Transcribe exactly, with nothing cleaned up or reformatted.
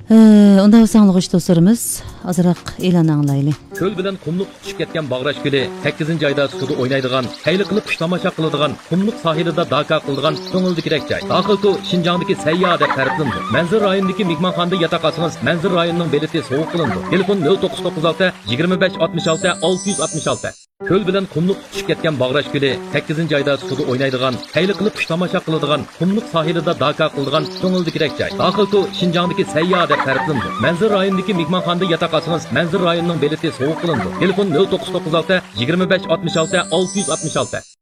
Unda sağlık dostlarımız azırak e'lon anglayli. Ko'l bilan qumluq tushib ketgan Bag'rash ko'li sakkizinchi oyda suvda o'ynaydigan, hayli qilib qush tomosha qiladigan, qumluq sohilida daka qiladigan ko'ngildikirek joy. Daxilku Şinjandagi sayyo deb ta'riflandi. Manzil rayonidagi mehmonxonada yotoq olsangiz, Manzil rayonining beleti sovuq qilindi. Telefon nol to'qqiz to'qqiz olti yigirma besh oltmish olti olti yuz oltmish olti. Ko'l bilan qumluq tushib ketgan Bag'rash ko'li sakkizinchi oyda suvda o'ynaydigan, hayli qilib qush tomosha qiladigan, qumluq sohilida daka qiladigan ko'ngildikirek joy. Daxilku Şinjandagi sayyo deb ta'riflandi. Manzil rayonidagi mehmonxonada yotoq olsangiz, Manzil rayonining beleti sovuq qilindi. Telefon nol to'qqiz to'qqiz olti yigirma besh oltmish olti olti yuz oltmish olti.